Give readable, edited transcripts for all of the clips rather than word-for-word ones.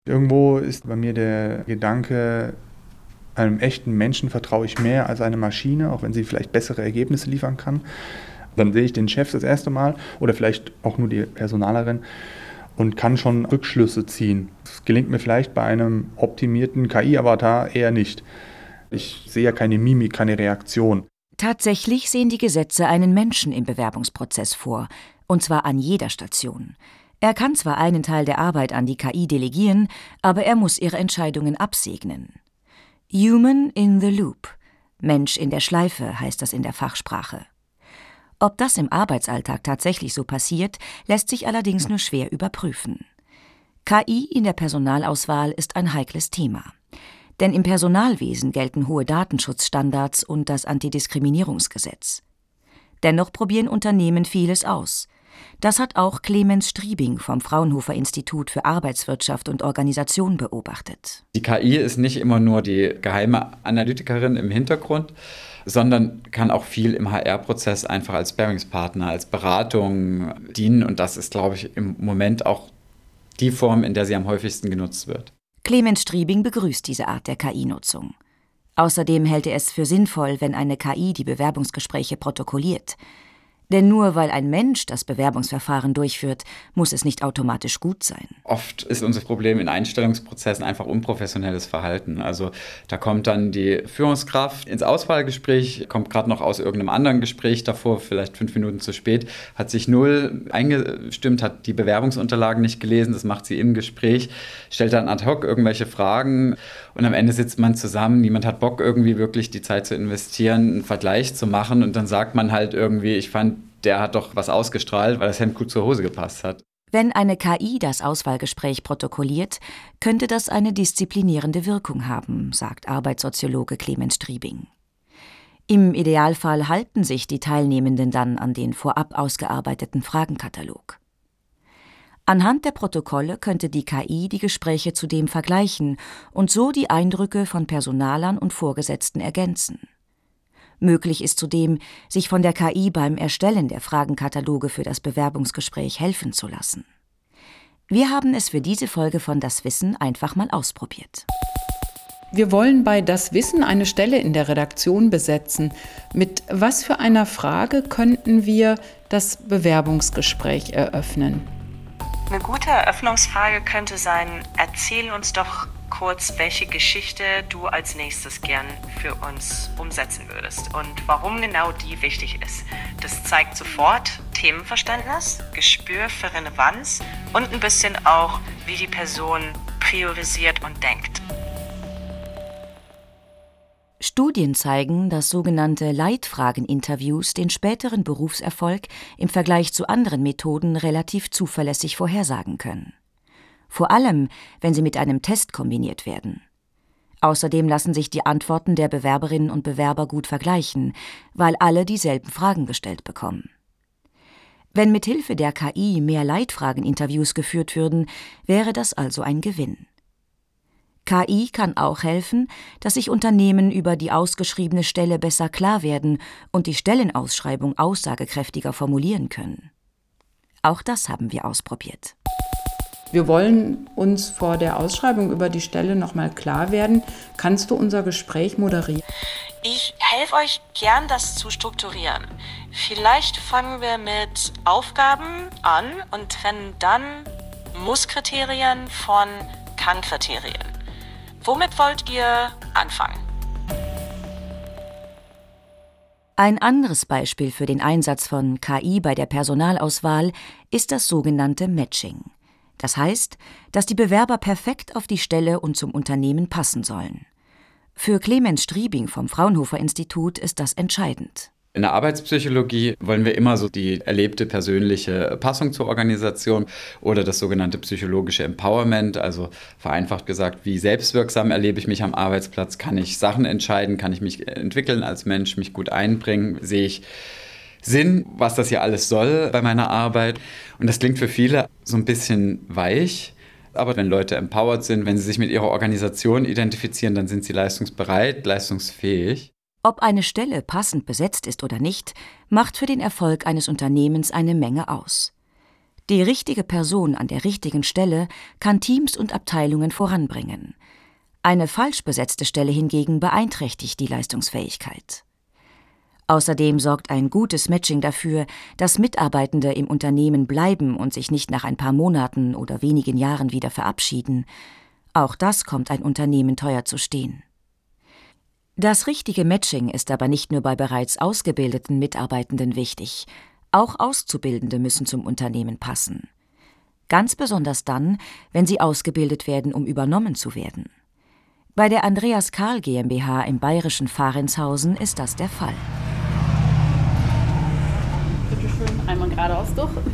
Irgendwo ist bei mir der Gedanke, einem echten Menschen vertraue ich mehr als einer Maschine, auch wenn sie vielleicht bessere Ergebnisse liefern kann. Dann sehe ich den Chef das erste Mal oder vielleicht auch nur die Personalerin und kann schon Rückschlüsse ziehen. Das gelingt mir vielleicht bei einem optimierten KI-Avatar eher nicht. Ich sehe ja keine Mimik, keine Reaktion. Tatsächlich sehen die Gesetze einen Menschen im Bewerbungsprozess vor, und zwar an jeder Station. Er kann zwar einen Teil der Arbeit an die KI delegieren, aber er muss ihre Entscheidungen absegnen. Human in the Loop. Mensch in der Schleife heißt das in der Fachsprache. Ob das im Arbeitsalltag tatsächlich so passiert, lässt sich allerdings nur schwer überprüfen. KI in der Personalauswahl ist ein heikles Thema. Denn im Personalwesen gelten hohe Datenschutzstandards und das Antidiskriminierungsgesetz. Dennoch probieren Unternehmen vieles aus. Das hat auch Clemens Striebing vom Fraunhofer Institut für Arbeitswirtschaft und Organisation beobachtet. Die KI ist nicht immer nur die geheime Analytikerin im Hintergrund, sondern kann auch viel im HR-Prozess einfach als Sparringspartner, als Beratung dienen. Und das ist, glaube ich, im Moment auch die Form, in der sie am häufigsten genutzt wird. Clemens Striebing begrüßt diese Art der KI-Nutzung. Außerdem hält er es für sinnvoll, wenn eine KI die Bewerbungsgespräche protokolliert. Denn nur weil ein Mensch das Bewerbungsverfahren durchführt, muss es nicht automatisch gut sein. Oft ist unser Problem in Einstellungsprozessen einfach unprofessionelles Verhalten. Also da kommt dann die Führungskraft ins Auswahlgespräch, kommt gerade noch aus irgendeinem anderen Gespräch davor, vielleicht 5 Minuten zu spät, hat sich null eingestimmt, hat die Bewerbungsunterlagen nicht gelesen, das macht sie im Gespräch, stellt dann ad hoc irgendwelche Fragen und am Ende sitzt man zusammen, niemand hat Bock irgendwie wirklich die Zeit zu investieren, einen Vergleich zu machen und dann sagt man halt irgendwie, ich fand, der hat doch was ausgestrahlt, weil das Hemd gut zur Hose gepasst hat. Wenn eine KI das Auswahlgespräch protokolliert, könnte das eine disziplinierende Wirkung haben, sagt Arbeitssoziologe Clemens Striebing. Im Idealfall halten sich die Teilnehmenden dann an den vorab ausgearbeiteten Fragenkatalog. Anhand der Protokolle könnte die KI die Gespräche zudem vergleichen und so die Eindrücke von Personalern und Vorgesetzten ergänzen. Möglich ist zudem, sich von der KI beim Erstellen der Fragenkataloge für das Bewerbungsgespräch helfen zu lassen. Wir haben es für diese Folge von Das Wissen einfach mal ausprobiert. Wir wollen bei Das Wissen eine Stelle in der Redaktion besetzen. Mit was für einer Frage könnten wir das Bewerbungsgespräch eröffnen? Eine gute Eröffnungsfrage könnte sein, erzähl uns doch kurz, welche Geschichte du als nächstes gern für uns umsetzen würdest und warum genau die wichtig ist. Das zeigt sofort Themenverständnis, Gespür für Relevanz und ein bisschen auch, wie die Person priorisiert und denkt. Studien zeigen, dass sogenannte Leitfrageninterviews den späteren Berufserfolg im Vergleich zu anderen Methoden relativ zuverlässig vorhersagen können. Vor allem, wenn sie mit einem Test kombiniert werden. Außerdem lassen sich die Antworten der Bewerberinnen und Bewerber gut vergleichen, weil alle dieselben Fragen gestellt bekommen. Wenn mithilfe der KI mehr Leitfrageninterviews geführt würden, wäre das also ein Gewinn. KI kann auch helfen, dass sich Unternehmen über die ausgeschriebene Stelle besser klar werden und die Stellenausschreibung aussagekräftiger formulieren können. Auch das haben wir ausprobiert. Wir wollen uns vor der Ausschreibung über die Stelle nochmal klar werden. Kannst du unser Gespräch moderieren? Ich helfe euch gern, das zu strukturieren. Vielleicht fangen wir mit Aufgaben an und trennen dann Muss-Kriterien von Kann-Kriterien. Womit wollt ihr anfangen? Ein anderes Beispiel für den Einsatz von KI bei der Personalauswahl ist das sogenannte Matching. Das heißt, dass die Bewerber perfekt auf die Stelle und zum Unternehmen passen sollen. Für Clemens Striebing vom Fraunhofer Institut ist das entscheidend. In der Arbeitspsychologie wollen wir immer so die erlebte persönliche Passung zur Organisation oder das sogenannte psychologische Empowerment, also vereinfacht gesagt, wie selbstwirksam erlebe ich mich am Arbeitsplatz, kann ich Sachen entscheiden, kann ich mich entwickeln als Mensch, mich gut einbringen, sehe ich Sinn, was das hier alles soll bei meiner Arbeit. Und das klingt für viele so ein bisschen weich, aber wenn Leute empowered sind, wenn sie sich mit ihrer Organisation identifizieren, dann sind sie leistungsbereit, leistungsfähig. Ob eine Stelle passend besetzt ist oder nicht, macht für den Erfolg eines Unternehmens eine Menge aus. Die richtige Person an der richtigen Stelle kann Teams und Abteilungen voranbringen. Eine falsch besetzte Stelle hingegen beeinträchtigt die Leistungsfähigkeit. Außerdem sorgt ein gutes Matching dafür, dass Mitarbeitende im Unternehmen bleiben und sich nicht nach ein paar Monaten oder wenigen Jahren wieder verabschieden. Auch das kommt ein Unternehmen teuer zu stehen. Das richtige Matching ist aber nicht nur bei bereits ausgebildeten Mitarbeitenden wichtig. Auch Auszubildende müssen zum Unternehmen passen. Ganz besonders dann, wenn sie ausgebildet werden, um übernommen zu werden. Bei der Andreas Karl GmbH im bayerischen Fahrenshausen ist das der Fall. Bitte schön, einmal geradeaus durch. Und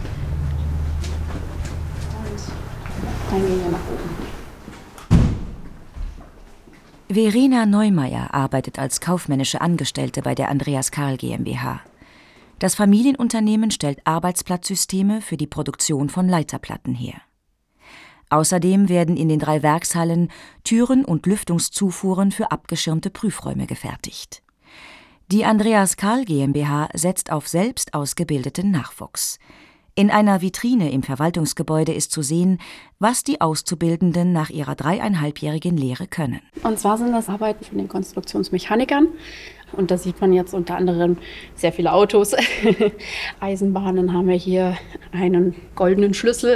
dann gehen wir nach oben. Verena Neumeier arbeitet als kaufmännische Angestellte bei der Andreas Karl GmbH. Das Familienunternehmen stellt Arbeitsplatzsysteme für die Produktion von Leiterplatten her. Außerdem werden in den 3 Werkshallen Türen und Lüftungszufuhren für abgeschirmte Prüfräume gefertigt. Die Andreas Karl GmbH setzt auf selbst ausgebildeten Nachwuchs. In einer Vitrine im Verwaltungsgebäude ist zu sehen, was die Auszubildenden nach ihrer 3,5-jährigen Lehre können. Und zwar sind das Arbeiten von den Konstruktionsmechanikern. Und da sieht man jetzt unter anderem sehr viele Autos. Eisenbahnen haben wir hier einen goldenen Schlüssel.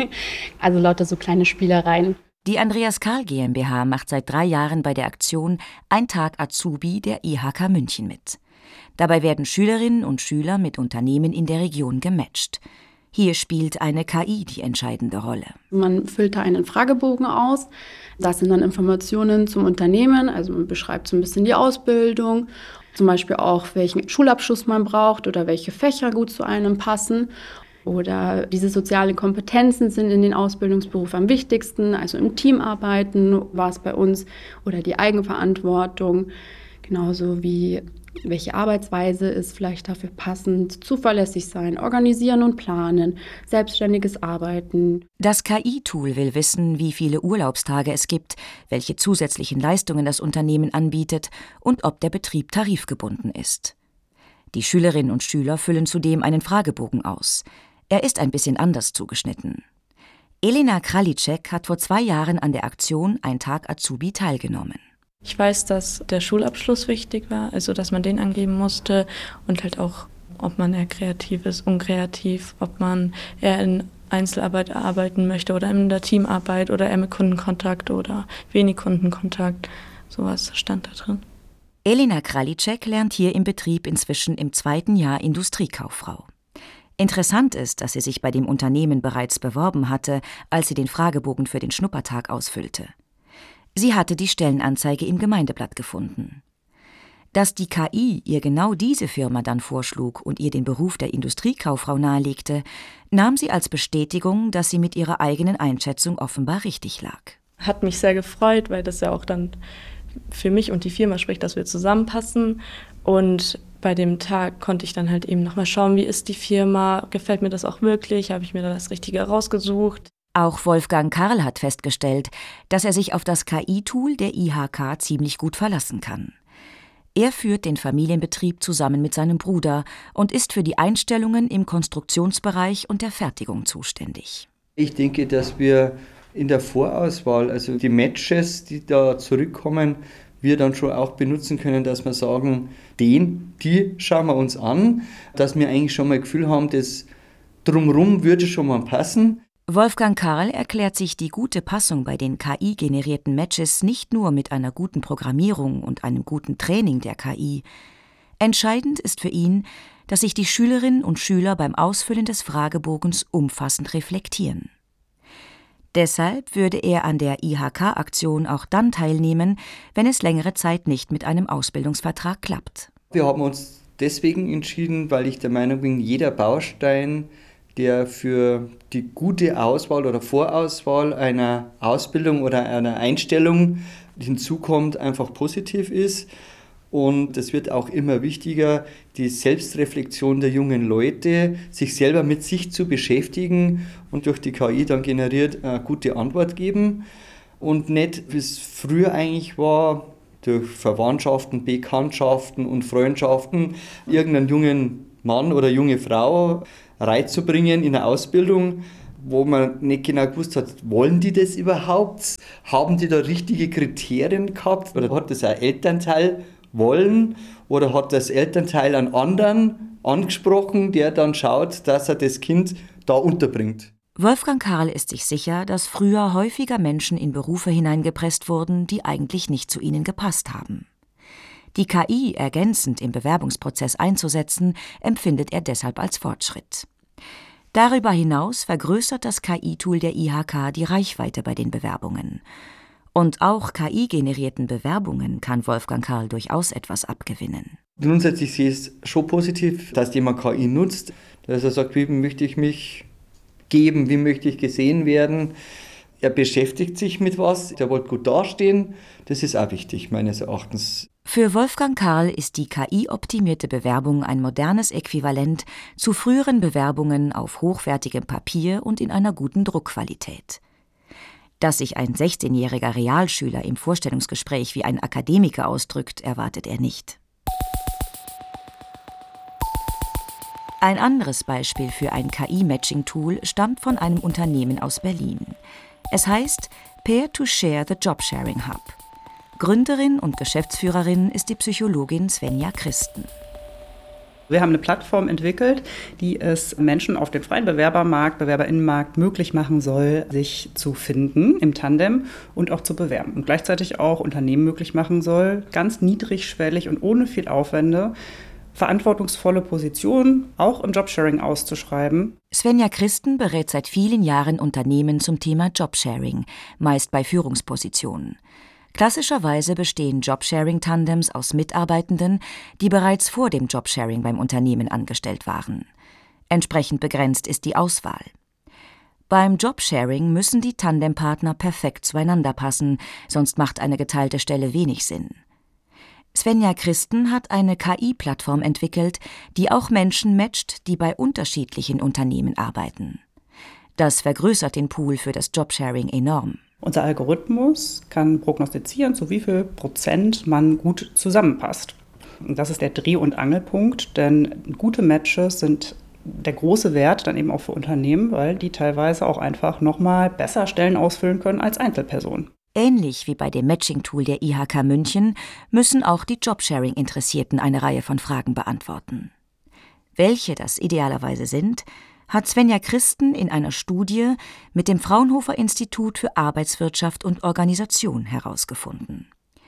Also lauter so kleine Spielereien. Die Andreas Karl GmbH macht seit 3 Jahren bei der Aktion Ein Tag Azubi der IHK München mit. Dabei werden Schülerinnen und Schüler mit Unternehmen in der Region gematcht. Hier spielt eine KI die entscheidende Rolle. Man füllt da einen Fragebogen aus. Da sind dann Informationen zum Unternehmen. Also man beschreibt so ein bisschen die Ausbildung. Zum Beispiel auch, welchen Schulabschluss man braucht oder welche Fächer gut zu einem passen. Oder diese sozialen Kompetenzen sind in den Ausbildungsberufen am wichtigsten. Also im Team arbeiten war es bei uns. Oder die Eigenverantwortung. Genauso wie welche Arbeitsweise ist vielleicht dafür passend, zuverlässig sein, organisieren und planen, selbstständiges Arbeiten. Das KI-Tool will wissen, wie viele Urlaubstage es gibt, welche zusätzlichen Leistungen das Unternehmen anbietet und ob der Betrieb tarifgebunden ist. Die Schülerinnen und Schüler füllen zudem einen Fragebogen aus. Er ist ein bisschen anders zugeschnitten. Elena Kralicek hat vor 2 Jahren an der Aktion Ein Tag Azubi teilgenommen. Ich weiß, dass der Schulabschluss wichtig war, also dass man den angeben musste und halt auch, ob man eher kreativ ist, unkreativ, ob man eher in Einzelarbeit arbeiten möchte oder in der Teamarbeit oder eher mit Kundenkontakt oder wenig Kundenkontakt. Sowas stand da drin. Elena Kralicek lernt hier im Betrieb inzwischen im 2. Jahr Industriekauffrau. Interessant ist, dass sie sich bei dem Unternehmen bereits beworben hatte, als sie den Fragebogen für den Schnuppertag ausfüllte. Sie hatte die Stellenanzeige im Gemeindeblatt gefunden. Dass die KI ihr genau diese Firma dann vorschlug und ihr den Beruf der Industriekauffrau nahelegte, nahm sie als Bestätigung, dass sie mit ihrer eigenen Einschätzung offenbar richtig lag. Hat mich sehr gefreut, weil das ja auch dann für mich und die Firma spricht, dass wir zusammenpassen. Und bei dem Tag konnte ich dann halt eben nochmal schauen, wie ist die Firma, gefällt mir das auch wirklich, habe ich mir da das Richtige rausgesucht. Auch Wolfgang Karl hat festgestellt, dass er sich auf das KI-Tool der IHK ziemlich gut verlassen kann. Er führt den Familienbetrieb zusammen mit seinem Bruder und ist für die Einstellungen im Konstruktionsbereich und der Fertigung zuständig. Ich denke, dass wir in der Vorauswahl, also die Matches, die da zurückkommen, wir dann schon auch benutzen können, dass wir sagen, die schauen wir uns an, dass wir eigentlich schon mal ein Gefühl haben, das drumherum würde schon mal passen. Wolfgang Karl erklärt sich die gute Passung bei den KI-generierten Matches nicht nur mit einer guten Programmierung und einem guten Training der KI. Entscheidend ist für ihn, dass sich die Schülerinnen und Schüler beim Ausfüllen des Fragebogens umfassend reflektieren. Deshalb würde er an der IHK-Aktion auch dann teilnehmen, wenn es längere Zeit nicht mit einem Ausbildungsvertrag klappt. Wir haben uns deswegen entschieden, weil ich der Meinung bin, jeder Baustein, der für die gute Auswahl oder Vorauswahl einer Ausbildung oder einer Einstellung hinzukommt, einfach positiv ist. Und es wird auch immer wichtiger, die Selbstreflexion der jungen Leute, sich selber mit sich zu beschäftigen und durch die KI dann generiert eine gute Antwort geben. Und nicht, wie es früher eigentlich war, durch Verwandtschaften, Bekanntschaften und Freundschaften irgendeinen jungen Mann oder junge Frau reinzubringen in eine Ausbildung, wo man nicht genau gewusst hat, wollen die das überhaupt? Haben die da richtige Kriterien gehabt? Oder hat das ein Elternteil wollen? Oder hat das Elternteil einen anderen angesprochen, der dann schaut, dass er das Kind da unterbringt? Wolfgang Karl ist sich sicher, dass früher häufiger Menschen in Berufe hineingepresst wurden, die eigentlich nicht zu ihnen gepasst haben. Die KI ergänzend im Bewerbungsprozess einzusetzen, empfindet er deshalb als Fortschritt. Darüber hinaus vergrößert das KI-Tool der IHK die Reichweite bei den Bewerbungen. Und auch KI-generierten Bewerbungen kann Wolfgang Karl durchaus etwas abgewinnen. Grundsätzlich sehe ich es schon positiv, dass jemand KI nutzt, dass er sagt, wie möchte ich mich geben, wie möchte ich gesehen werden. Er beschäftigt sich mit was, der will gut dastehen. Das ist auch wichtig, meines Erachtens. Für Wolfgang Karl ist die KI-optimierte Bewerbung ein modernes Äquivalent zu früheren Bewerbungen auf hochwertigem Papier und in einer guten Druckqualität. Dass sich ein 16-jähriger Realschüler im Vorstellungsgespräch wie ein Akademiker ausdrückt, erwartet er nicht. Ein anderes Beispiel für ein KI-Matching-Tool stammt von einem Unternehmen aus Berlin. Es heißt Pair to Share the Job Sharing Hub. Gründerin und Geschäftsführerin ist die Psychologin Svenja Christen. Wir haben eine Plattform entwickelt, die es Menschen auf dem freien Bewerbermarkt, Bewerberinnenmarkt möglich machen soll, sich zu finden im Tandem und auch zu bewerben. Und gleichzeitig auch Unternehmen möglich machen soll, ganz niedrigschwellig und ohne viel Aufwände, verantwortungsvolle Positionen auch im Jobsharing auszuschreiben. Svenja Christen berät seit vielen Jahren Unternehmen zum Thema Jobsharing, meist bei Führungspositionen. Klassischerweise bestehen Jobsharing-Tandems aus Mitarbeitenden, die bereits vor dem Jobsharing beim Unternehmen angestellt waren. Entsprechend begrenzt ist die Auswahl. Beim Jobsharing müssen die Tandempartner perfekt zueinander passen, sonst macht eine geteilte Stelle wenig Sinn. Svenja Christen hat eine KI-Plattform entwickelt, die auch Menschen matcht, die bei unterschiedlichen Unternehmen arbeiten. Das vergrößert den Pool für das Jobsharing enorm. Unser Algorithmus kann prognostizieren, zu wie viel Prozent man gut zusammenpasst. Und das ist der Dreh- und Angelpunkt, denn gute Matches sind der große Wert dann eben auch für Unternehmen, weil die teilweise auch einfach nochmal besser Stellen ausfüllen können als Einzelpersonen. Ähnlich wie bei dem Matching-Tool der IHK München müssen auch die Jobsharing-Interessierten eine Reihe von Fragen beantworten. Welche das idealerweise sind, hat Svenja Christen in einer Studie mit dem Fraunhofer Institut für Arbeitswirtschaft und Organisation herausgefunden.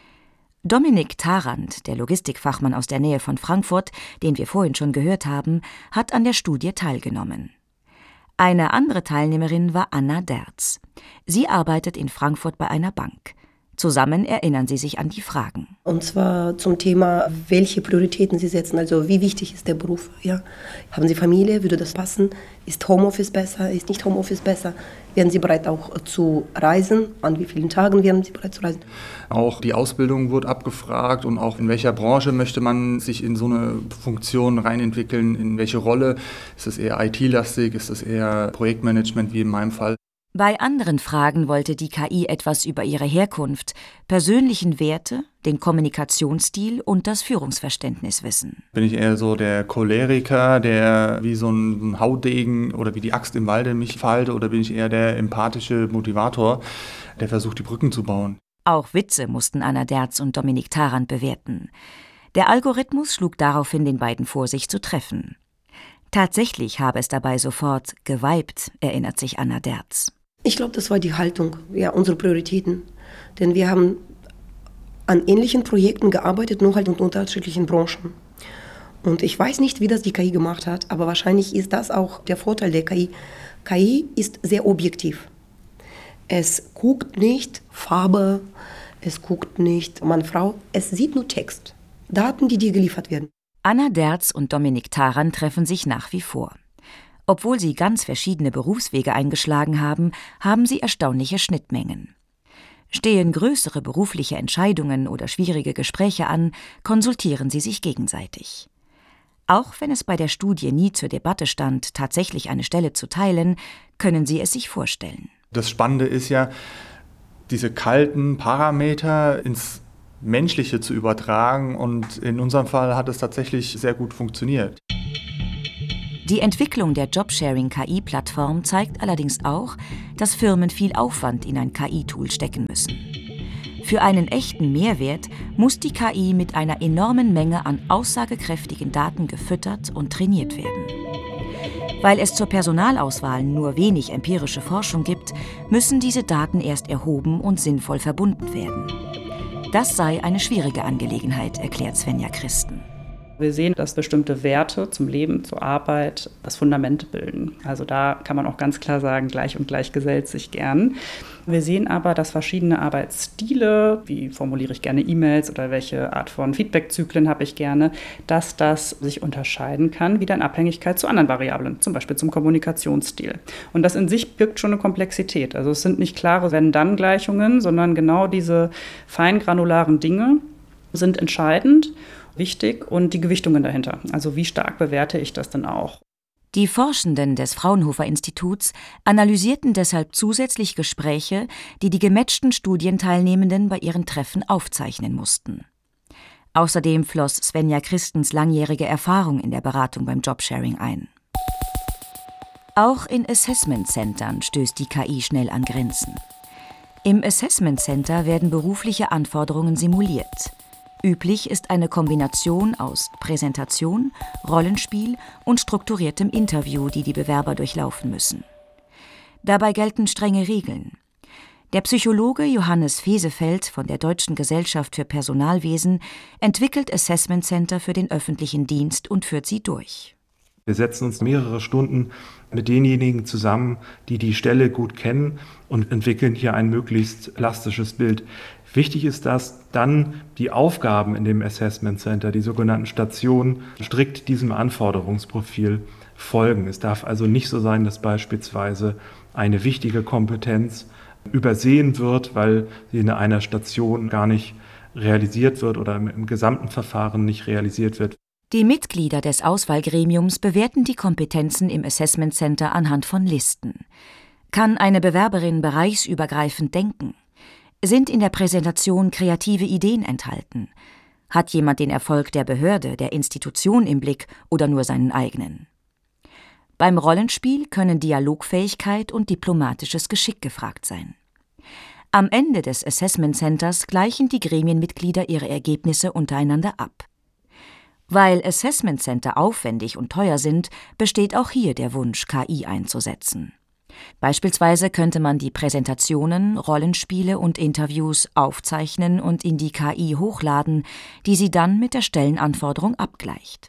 Dominik Tarrant, der Logistikfachmann aus der Nähe von Frankfurt, den wir vorhin schon gehört haben, hat an der Studie teilgenommen. Eine andere Teilnehmerin war Anna Derz. Sie arbeitet in Frankfurt bei einer Bank. Zusammen erinnern sie sich an die Fragen. Und zwar zum Thema, welche Prioritäten Sie setzen, also wie wichtig ist der Beruf? Ja? Haben Sie Familie, würde das passen? Ist Homeoffice besser, ist nicht Homeoffice besser? Wären Sie bereit auch zu reisen? An wie vielen Tagen wären Sie bereit zu reisen? Auch die Ausbildung wird abgefragt und auch in welcher Branche möchte man sich in so eine Funktion reinentwickeln, in welche Rolle? Ist es eher IT-lastig, ist es eher Projektmanagement wie in meinem Fall? Bei anderen Fragen wollte die KI etwas über ihre Herkunft, persönlichen Werte, den Kommunikationsstil und das Führungsverständnis wissen. Bin ich eher so der Choleriker, der wie so ein Haudegen oder wie die Axt im Walde mich verhalte, oder bin ich eher der empathische Motivator, der versucht, die Brücken zu bauen? Auch Witze mussten Anna Derz und Dominik Tarrant bewerten. Der Algorithmus schlug daraufhin den beiden vor, sich zu treffen. Tatsächlich habe es dabei sofort geweibt, erinnert sich Anna Derz. Ich glaube, das war die Haltung, ja, unsere Prioritäten. Denn wir haben an ähnlichen Projekten gearbeitet, nur halt in unterschiedlichen Branchen. Und ich weiß nicht, wie das die KI gemacht hat, aber wahrscheinlich ist das auch der Vorteil der KI. KI ist sehr objektiv. Es guckt nicht Farbe, es guckt nicht Mann, Frau, es sieht nur Text, Daten, die dir geliefert werden. Anna Derz und Dominik Tarrant treffen sich nach wie vor. Obwohl sie ganz verschiedene Berufswege eingeschlagen haben, haben sie erstaunliche Schnittmengen. Stehen größere berufliche Entscheidungen oder schwierige Gespräche an, konsultieren sie sich gegenseitig. Auch wenn es bei der Studie nie zur Debatte stand, tatsächlich eine Stelle zu teilen, können sie es sich vorstellen. Das Spannende ist ja, diese kalten Parameter ins Menschliche zu übertragen, und in unserem Fall hat es tatsächlich sehr gut funktioniert. Die Entwicklung der Jobsharing-KI-Plattform zeigt allerdings auch, dass Firmen viel Aufwand in ein KI-Tool stecken müssen. Für einen echten Mehrwert muss die KI mit einer enormen Menge an aussagekräftigen Daten gefüttert und trainiert werden. Weil es zur Personalauswahl nur wenig empirische Forschung gibt, müssen diese Daten erst erhoben und sinnvoll verbunden werden. Das sei eine schwierige Angelegenheit, erklärt Svenja Christen. Wir sehen, dass bestimmte Werte zum Leben, zur Arbeit das Fundament bilden. Also da kann man auch ganz klar sagen, gleich und gleich gesellt sich gern. Wir sehen aber, dass verschiedene Arbeitsstile, wie formuliere ich gerne E-Mails oder welche Art von Feedbackzyklen habe ich gerne, dass das sich unterscheiden kann, wieder in Abhängigkeit zu anderen Variablen, zum Beispiel zum Kommunikationsstil. Und das in sich birgt schon eine Komplexität. Also es sind nicht klare Wenn-Dann-Gleichungen, sondern genau diese feingranularen Dinge sind entscheidend, wichtig und die Gewichtungen dahinter. Also wie stark bewerte ich das denn auch? Die Forschenden des Fraunhofer-Instituts analysierten deshalb zusätzlich Gespräche, die die gematchten Studienteilnehmenden bei ihren Treffen aufzeichnen mussten. Außerdem floss Svenja Christens langjährige Erfahrung in der Beratung beim Jobsharing ein. Auch in Assessment-Centern stößt die KI schnell an Grenzen. Im Assessment Center werden berufliche Anforderungen simuliert. Üblich ist eine Kombination aus Präsentation, Rollenspiel und strukturiertem Interview, die die Bewerber durchlaufen müssen. Dabei gelten strenge Regeln. Der Psychologe Johannes Fesefeld von der Deutschen Gesellschaft für Personalwesen entwickelt Assessment Center für den öffentlichen Dienst und führt sie durch. Wir setzen uns mehrere Stunden mit denjenigen zusammen, die die Stelle gut kennen und entwickeln hier ein möglichst plastisches Bild. Wichtig ist, dass dann die Aufgaben in dem Assessment Center, die sogenannten Stationen, strikt diesem Anforderungsprofil folgen. Es darf also nicht so sein, dass beispielsweise eine wichtige Kompetenz übersehen wird, weil sie in einer Station gar nicht realisiert wird oder im gesamten Verfahren nicht realisiert wird. Die Mitglieder des Auswahlgremiums bewerten die Kompetenzen im Assessment Center anhand von Listen. Kann eine Bewerberin bereichsübergreifend denken? Sind in der Präsentation kreative Ideen enthalten? Hat jemand den Erfolg der Behörde, der Institution im Blick oder nur seinen eigenen? Beim Rollenspiel können Dialogfähigkeit und diplomatisches Geschick gefragt sein. Am Ende des Assessment Centers gleichen die Gremienmitglieder ihre Ergebnisse untereinander ab. Weil Assessment Center aufwendig und teuer sind, besteht auch hier der Wunsch, KI einzusetzen. Beispielsweise könnte man die Präsentationen, Rollenspiele und Interviews aufzeichnen und in die KI hochladen, die sie dann mit der Stellenanforderung abgleicht.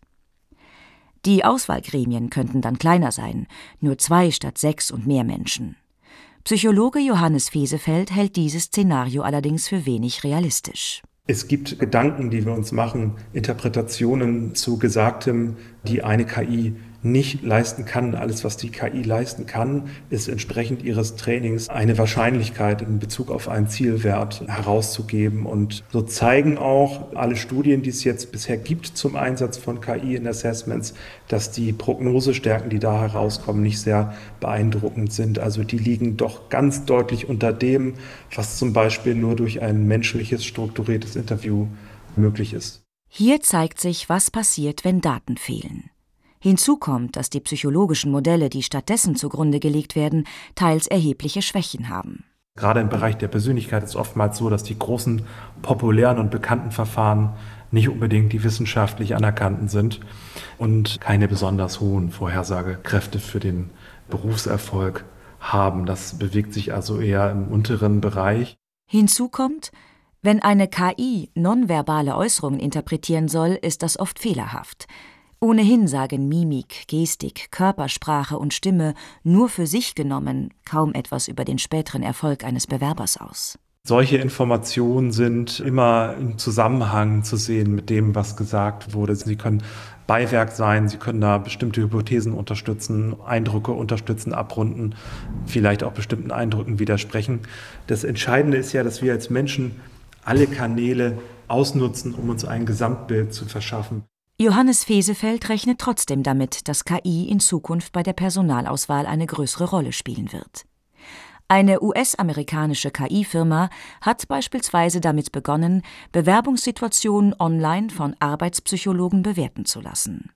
Die Auswahlgremien könnten dann kleiner sein, nur 2 statt 6 und mehr Menschen. Psychologe Johannes Fesefeld hält dieses Szenario allerdings für wenig realistisch. Es gibt Gedanken, die wir uns machen, Interpretationen zu Gesagtem, die eine KI nicht leisten kann. Alles, was die KI leisten kann, ist entsprechend ihres Trainings eine Wahrscheinlichkeit in Bezug auf einen Zielwert herauszugeben. Und so zeigen auch alle Studien, die es jetzt bisher gibt zum Einsatz von KI in Assessments, dass die Prognosestärken, die da herauskommen, nicht sehr beeindruckend sind. Also die liegen doch ganz deutlich unter dem, was zum Beispiel nur durch ein menschliches, strukturiertes Interview möglich ist. Hier zeigt sich, was passiert, wenn Daten fehlen. Hinzu kommt, dass die psychologischen Modelle, die stattdessen zugrunde gelegt werden, teils erhebliche Schwächen haben. Gerade im Bereich der Persönlichkeit ist es oftmals so, dass die großen, populären und bekannten Verfahren nicht unbedingt die wissenschaftlich anerkannten sind und keine besonders hohen Vorhersagekräfte für den Berufserfolg haben. Das bewegt sich also eher im unteren Bereich. Hinzu kommt, wenn eine KI nonverbale Äußerungen interpretieren soll, ist das oft fehlerhaft. Ohnehin sagen Mimik, Gestik, Körpersprache und Stimme nur für sich genommen kaum etwas über den späteren Erfolg eines Bewerbers aus. Solche Informationen sind immer im Zusammenhang zu sehen mit dem, was gesagt wurde. Sie können Beiwerk sein, sie können da bestimmte Hypothesen unterstützen, Eindrücke unterstützen, abrunden, vielleicht auch bestimmten Eindrücken widersprechen. Das Entscheidende ist ja, dass wir als Menschen alle Kanäle ausnutzen, um uns ein Gesamtbild zu verschaffen. Johannes Fesefeld rechnet trotzdem damit, dass KI in Zukunft bei der Personalauswahl eine größere Rolle spielen wird. Eine US-amerikanische KI-Firma hat beispielsweise damit begonnen, Bewerbungssituationen online von Arbeitspsychologen bewerten zu lassen.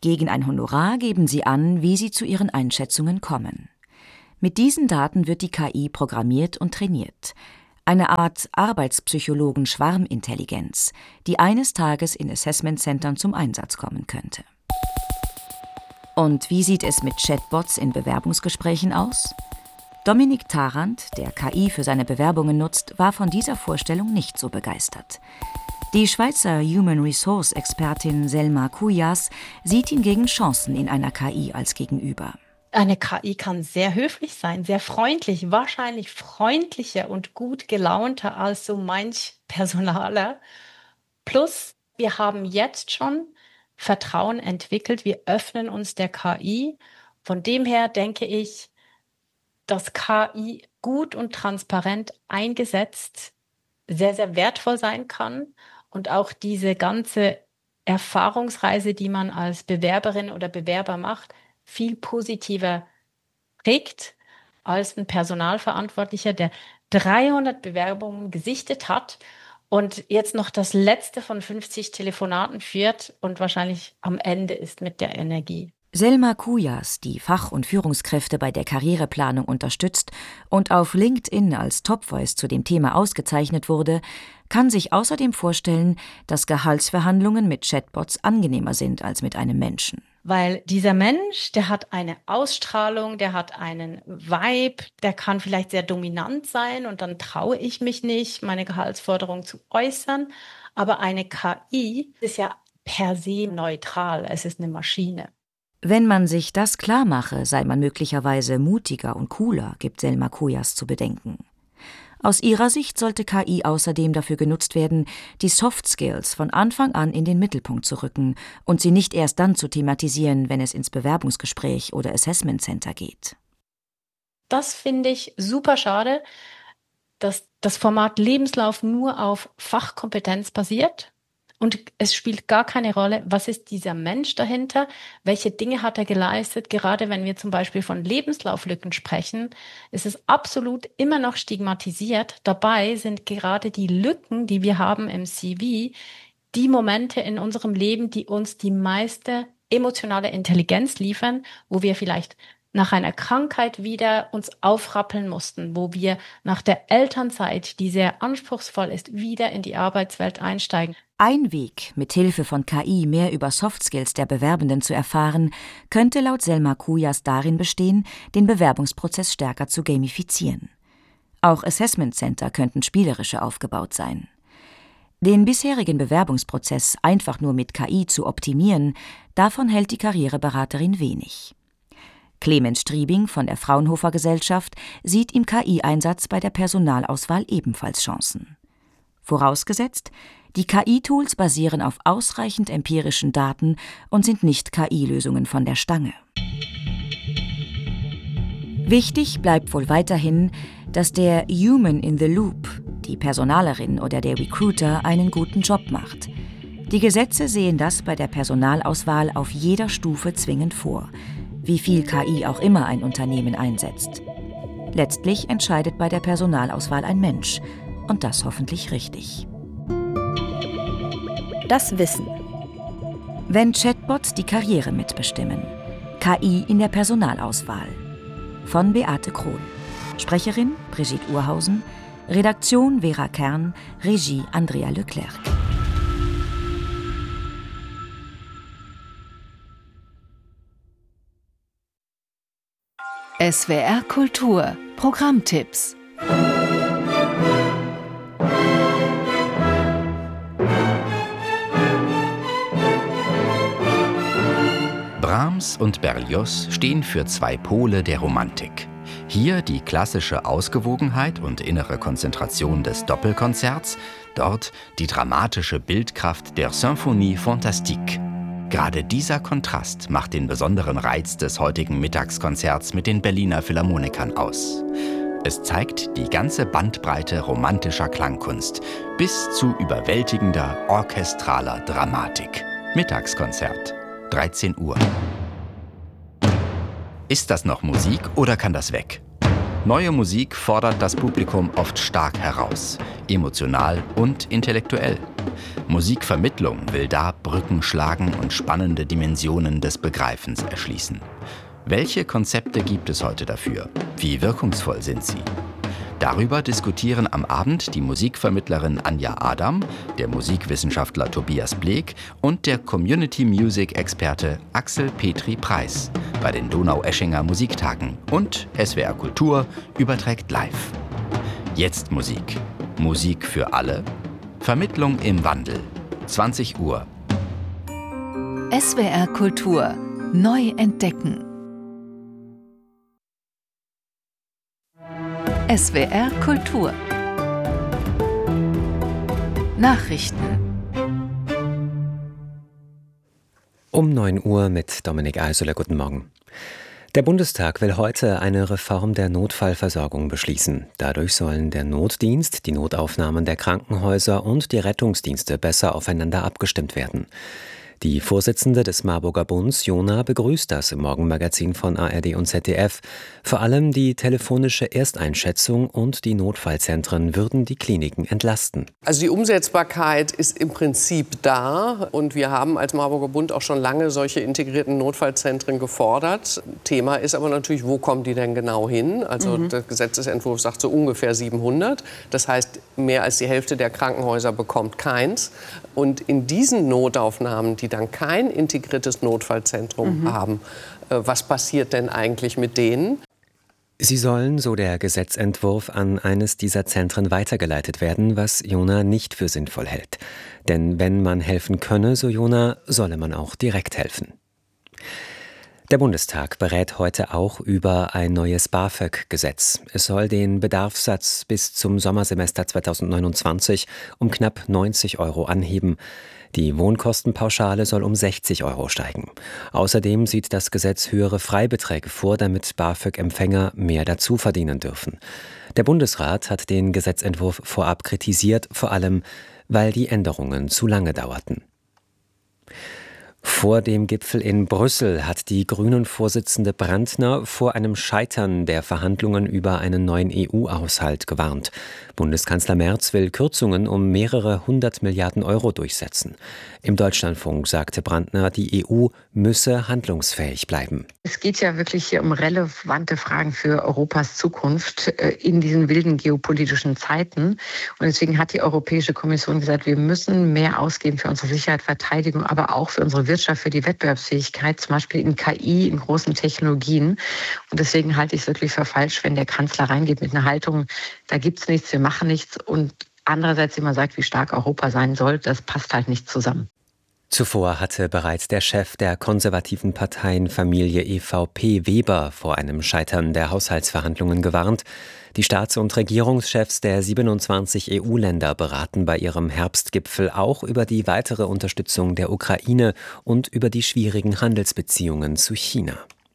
Gegen ein Honorar geben sie an, wie sie zu ihren Einschätzungen kommen. Mit diesen Daten wird die KI programmiert und trainiert. Eine Art Arbeitspsychologen-Schwarmintelligenz, die eines Tages in Assessment-Centern zum Einsatz kommen könnte. Und wie sieht es mit Chatbots in Bewerbungsgesprächen aus? Dominik Tarrant, der KI für seine Bewerbungen nutzt, war von dieser Vorstellung nicht so begeistert. Die Schweizer Human Resource-Expertin Selma Kuyas sieht hingegen Chancen in einer KI als Gegenüber. Eine KI kann sehr höflich sein, sehr freundlich, wahrscheinlich freundlicher und gut gelaunter als so manch Personaler. Plus, wir haben jetzt schon Vertrauen entwickelt, wir öffnen uns der KI. Von dem her denke ich, dass KI gut und transparent eingesetzt sehr, sehr wertvoll sein kann und auch diese ganze Erfahrungsreise, die man als Bewerberin oder Bewerber macht, viel positiver prägt als ein Personalverantwortlicher, der 300 Bewerbungen gesichtet hat und jetzt noch das letzte von 50 Telefonaten führt und wahrscheinlich am Ende ist mit der Energie. Selma Kuyas, die Fach- und Führungskräfte bei der Karriereplanung unterstützt und auf LinkedIn als Top-Voice zu dem Thema ausgezeichnet wurde, kann sich außerdem vorstellen, dass Gehaltsverhandlungen mit Chatbots angenehmer sind als mit einem Menschen. Weil dieser Mensch, der hat eine Ausstrahlung, der hat einen Vibe, der kann vielleicht sehr dominant sein und dann traue ich mich nicht, meine Gehaltsforderung zu äußern. Aber eine KI ist ja per se neutral, es ist eine Maschine. Wenn man sich das klar mache, sei man möglicherweise mutiger und cooler, gibt Selma Kuyas zu bedenken. Aus ihrer Sicht sollte KI außerdem dafür genutzt werden, die Soft Skills von Anfang an in den Mittelpunkt zu rücken und sie nicht erst dann zu thematisieren, wenn es ins Bewerbungsgespräch oder Assessment Center geht. Das finde ich super schade, dass das Format Lebenslauf nur auf Fachkompetenz basiert. Und es spielt gar keine Rolle, was ist dieser Mensch dahinter, welche Dinge hat er geleistet. Gerade wenn wir zum Beispiel von Lebenslauflücken sprechen, ist es absolut immer noch stigmatisiert. Dabei sind gerade die Lücken, die wir haben im CV, die Momente in unserem Leben, die uns die meiste emotionale Intelligenz liefern, wo wir vielleicht nach einer Krankheit wieder uns aufrappeln mussten, wo wir nach der Elternzeit, die sehr anspruchsvoll ist, wieder in die Arbeitswelt einsteigen. Ein Weg, mit Hilfe von KI mehr über Soft Skills der Bewerbenden zu erfahren, könnte laut Selma Kuyas darin bestehen, den Bewerbungsprozess stärker zu gamifizieren. Auch Assessment Center könnten spielerischer aufgebaut sein. Den bisherigen Bewerbungsprozess einfach nur mit KI zu optimieren, davon hält die Karriereberaterin wenig. Clemens Striebing von der Fraunhofer Gesellschaft sieht im KI-Einsatz bei der Personalauswahl ebenfalls Chancen. Vorausgesetzt, die KI-Tools basieren auf ausreichend empirischen Daten und sind nicht KI-Lösungen von der Stange. Wichtig bleibt wohl weiterhin, dass der Human in the Loop, die Personalerin oder der Recruiter, einen guten Job macht. Die Gesetze sehen das bei der Personalauswahl auf jeder Stufe zwingend vor, wie viel KI auch immer ein Unternehmen einsetzt. Letztlich entscheidet bei der Personalauswahl ein Mensch, und das hoffentlich richtig. Das Wissen. Wenn Chatbots die Karriere mitbestimmen. KI in der Personalauswahl. Von Beate Krohn. Sprecherin Brigitte Urhausen. Redaktion Vera Kern. Regie Andrea Leclerc. SWR Kultur. Programmtipps. Brahms und Berlioz stehen für zwei Pole der Romantik. Hier die klassische Ausgewogenheit und innere Konzentration des Doppelkonzerts, dort die dramatische Bildkraft der Symphonie Fantastique. Gerade dieser Kontrast macht den besonderen Reiz des heutigen Mittagskonzerts mit den Berliner Philharmonikern aus. Es zeigt die ganze Bandbreite romantischer Klangkunst bis zu überwältigender orchestraler Dramatik. Mittagskonzert, 13 Uhr. Ist das noch Musik oder kann das weg? Neue Musik fordert das Publikum oft stark heraus, emotional und intellektuell. Musikvermittlung will da Brücken schlagen und spannende Dimensionen des Begreifens erschließen. Welche Konzepte gibt es heute dafür? Wie wirkungsvoll sind sie? Darüber diskutieren am Abend die Musikvermittlerin Anja Adam, der Musikwissenschaftler Tobias Bleek und der Community-Music-Experte Axel Petri-Preis bei den Donaueschinger Musiktagen und SWR Kultur überträgt live. Jetzt Musik. Musik für alle? Vermittlung im Wandel. 20 Uhr. SWR Kultur. Neu entdecken. SWR Kultur. Nachrichten. Um 9 Uhr mit Dominik Eiseler. Guten Morgen. Der Bundestag will heute eine Reform der Notfallversorgung beschließen. Dadurch sollen der Notdienst, die Notaufnahmen der Krankenhäuser und die Rettungsdienste besser aufeinander abgestimmt werden. Die Vorsitzende des Marburger Bunds, Jona, begrüßt das im Morgenmagazin von ARD und ZDF. Vor allem die telefonische Ersteinschätzung und die Notfallzentren würden die Kliniken entlasten. Also die Umsetzbarkeit ist im Prinzip da. Und wir haben als Marburger Bund auch schon lange solche integrierten Notfallzentren gefordert. Thema ist aber natürlich, wo kommen die denn genau hin? Also der Gesetzesentwurf sagt so ungefähr 700. Das heißt, mehr als die Hälfte der Krankenhäuser bekommt keins. Und in diesen Notaufnahmen, die dann kein integriertes Notfallzentrum haben, was passiert denn eigentlich mit denen? Sie sollen, so der Gesetzentwurf, an eines dieser Zentren weitergeleitet werden, was Jona nicht für sinnvoll hält. Denn wenn man helfen könne, so Jona, solle man auch direkt helfen. Der Bundestag berät heute auch über ein neues BAföG-Gesetz. Es soll den Bedarfssatz bis zum Sommersemester 2029 um knapp 90 € anheben. Die Wohnkostenpauschale soll um 60 € steigen. Außerdem sieht das Gesetz höhere Freibeträge vor, damit BAföG-Empfänger mehr dazu verdienen dürfen. Der Bundesrat hat den Gesetzentwurf vorab kritisiert, vor allem, weil die Änderungen zu lange dauerten. Vor dem Gipfel in Brüssel hat die Grünen-Vorsitzende Brandner vor einem Scheitern der Verhandlungen über einen neuen EU-Haushalt gewarnt. Bundeskanzler Merz will Kürzungen um mehrere 100 Milliarden € durchsetzen. Im Deutschlandfunk sagte Brandner, die EU müsse handlungsfähig bleiben. Es geht ja wirklich hier um relevante Fragen für Europas Zukunft in diesen wilden geopolitischen Zeiten. Und deswegen hat die Europäische Kommission gesagt, wir müssen mehr ausgeben für unsere Sicherheit, Verteidigung, aber auch für unsere Wirtschaft, für die Wettbewerbsfähigkeit, zum Beispiel in KI, in großen Technologien. Und deswegen halte ich es wirklich für falsch, wenn der Kanzler reingeht mit einer Haltung, da gibt es nichts, wir machen nichts. Und andererseits immer sagt, wie stark Europa sein soll, das passt halt nicht zusammen. Zuvor hatte bereits der Chef der konservativen Parteienfamilie EVP Weber vor einem Scheitern der Haushaltsverhandlungen gewarnt. Die Staats- und Regierungschefs der 27 EU-Länder beraten bei ihrem Herbstgipfel auch über die weitere Unterstützung der Ukraine und über die schwierigen Handelsbeziehungen zu China.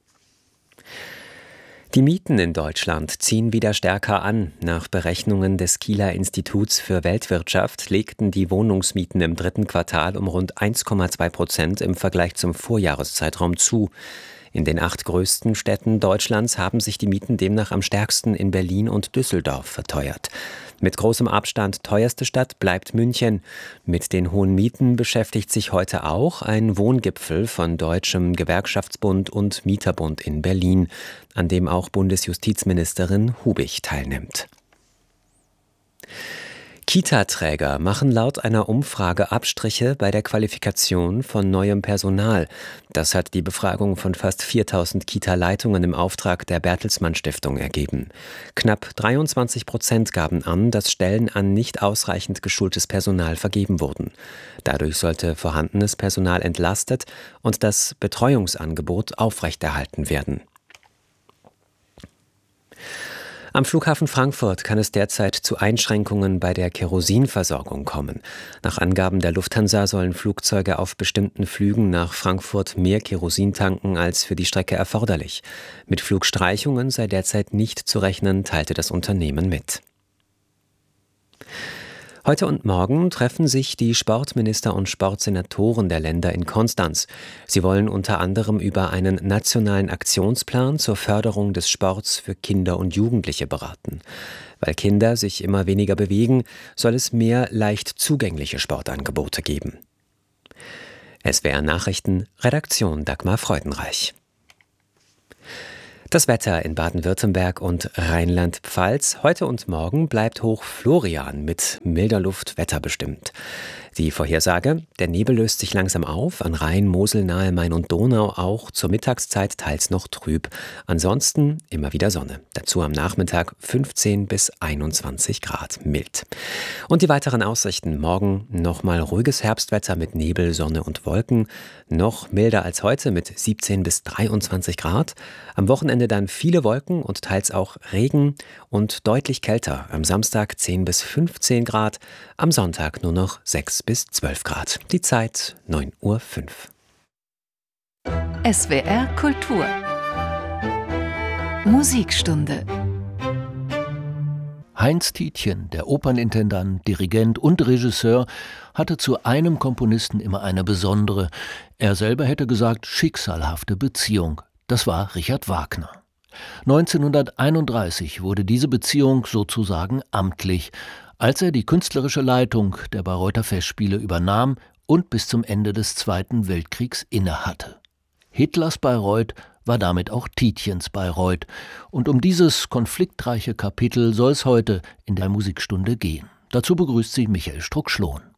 Die Mieten in Deutschland ziehen wieder stärker an. Nach Berechnungen des Kieler Instituts für Weltwirtschaft legten die Wohnungsmieten im 3. Quartal um rund 1,2% im Vergleich zum Vorjahreszeitraum zu. In den 8 größten Städten Deutschlands haben sich die Mieten demnach am stärksten in Berlin und Düsseldorf verteuert. Mit großem Abstand teuerste Stadt bleibt München. Mit den hohen Mieten beschäftigt sich heute auch ein Wohngipfel von Deutschem Gewerkschaftsbund und Mieterbund in Berlin, an dem auch Bundesjustizministerin Hubig teilnimmt. Kita-Träger machen laut einer Umfrage Abstriche bei der Qualifikation von neuem Personal. Das hat die Befragung von fast 4000 Kita-Leitungen im Auftrag der Bertelsmann Stiftung ergeben. Knapp 23% gaben an, dass Stellen an nicht ausreichend geschultes Personal vergeben wurden. Dadurch sollte vorhandenes Personal entlastet und das Betreuungsangebot aufrechterhalten werden. Am Flughafen Frankfurt kann es derzeit zu Einschränkungen bei der Kerosinversorgung kommen. Nach Angaben der Lufthansa sollen Flugzeuge auf bestimmten Flügen nach Frankfurt mehr Kerosin tanken als für die Strecke erforderlich. Mit Flugstreichungen sei derzeit nicht zu rechnen, teilte das Unternehmen mit. Heute und morgen treffen sich die Sportminister und Sportsenatoren der Länder in Konstanz. Sie wollen unter anderem über einen nationalen Aktionsplan zur Förderung des Sports für Kinder und Jugendliche beraten. Weil Kinder sich immer weniger bewegen, soll es mehr leicht zugängliche Sportangebote geben. SWR Nachrichten, Redaktion Dagmar Freudenreich. Das Wetter in Baden-Württemberg und Rheinland-Pfalz. Heute und morgen bleibt Hoch Florian mit milder Luft wetterbestimmt. Die Vorhersage: Der Nebel löst sich langsam auf, an Rhein, Mosel, nahe Main und Donau auch zur Mittagszeit teils noch trüb. Ansonsten immer wieder Sonne. Dazu am Nachmittag 15 bis 21 Grad mild. Und die weiteren Aussichten: Morgen nochmal ruhiges Herbstwetter mit Nebel, Sonne und Wolken. Noch milder als heute mit 17 bis 23 Grad. Am Wochenende dann viele Wolken und teils auch Regen und deutlich kälter. Am Samstag 10 bis 15 Grad, am Sonntag nur noch 6 bis 12 Grad. Die Zeit 9:05 Uhr. SWR Kultur Musikstunde. Heinz Tietjen, der Opernintendant, Dirigent und Regisseur, hatte zu einem Komponisten immer eine besondere, er selber hätte gesagt schicksalhafte Beziehung. Das war Richard Wagner. 1931 wurde diese Beziehung sozusagen amtlich, als er die künstlerische Leitung der Bayreuther Festspiele übernahm und bis zum Ende des Zweiten Weltkriegs innehatte. Hitlers Bayreuth war damit auch Tietjens Bayreuth. Und um dieses konfliktreiche Kapitel soll es heute in der Musikstunde gehen. Dazu begrüßt sie Michael Struck-Schlohn.